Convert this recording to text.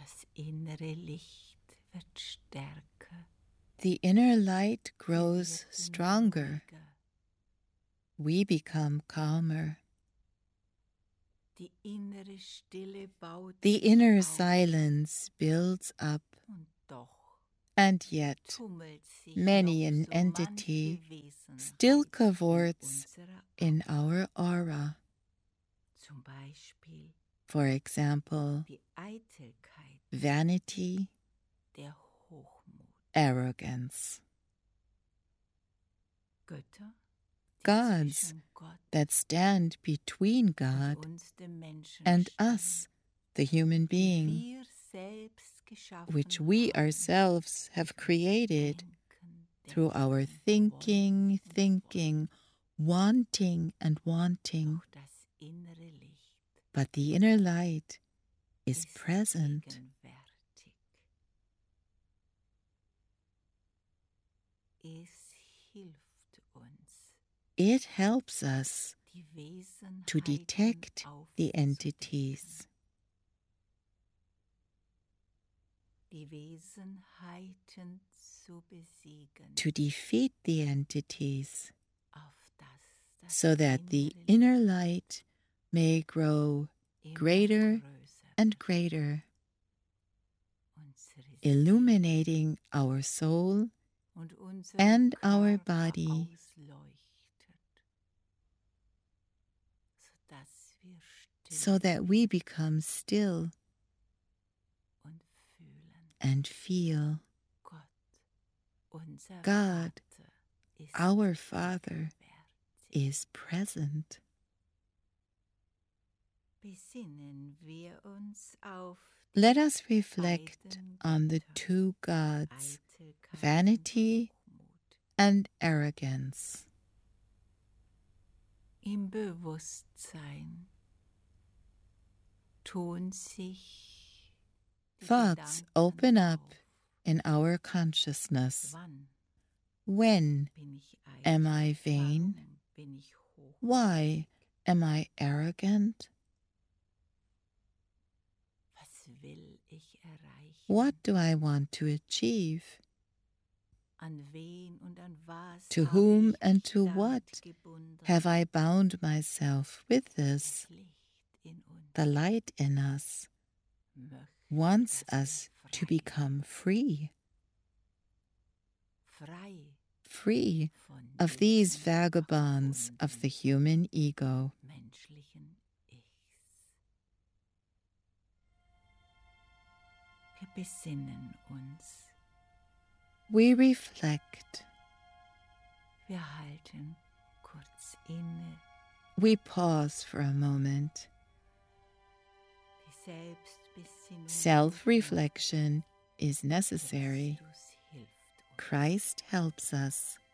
Das innere Licht wird stärker. The inner light grows stronger. We become calmer. Die innere Stille baut The sich inner auf. silence builds up, Und doch and yet tummelt sich many noch an so entity manche Wesenheit still in cavorts unserer in our aura. Zum Beispiel For example, die Eitelkeit, vanity, der Hochmut. arrogance. Götter, die Gods zwischen Gott that stand between und God uns, dem Menschen, and stehen, us, the human die being, wir selbst geschaffen which we haben, ourselves have created denken, through our thinking, thinking, wanting, and wanting. Doch das innere Licht But the inner light is ist present. gegenwärtig. Es hilft uns, It helps us die Wesenheiten to detect the aufzudecken, entities, die Wesenheiten zu besiegen, to defeat the entities, auf dass das so that the innere inner light may grow immer greater größer and greater, unsere illuminating our soul und unser and our Körper body, ausleuchtet, sodass wir still so that we become still und fühlen. and feel Gott, unser God, Vater, ist our Father, gegenwärtig. is present. Besinnen wir uns auf Let us reflect beiden on the Götter, two gods, Eitelkeit vanity und Hochmut. and arrogance. Im Bewusstsein tun sich die Thoughts Gedanken open up auf. in our consciousness. Wann When bin ich am eitel? I vain? Warum bin ich hochmütig? Why am I arrogant? Was will ich erreichen? What do I want to achieve? An wen und an was To habe whom ich and mich to damit what gebunden? have I bound myself with this? Das Licht in uns The light in us möchte, wants dass us wir to frei become free, frei free von of these diesen vagabonds of the human ego. menschlichen Ichs. Wir besinnen uns. We reflect, Wir halten kurz inne. we pause for a moment. Die Selbstbesinnung Self-reflection is necessary. Christus hilft uns. Christ helps us.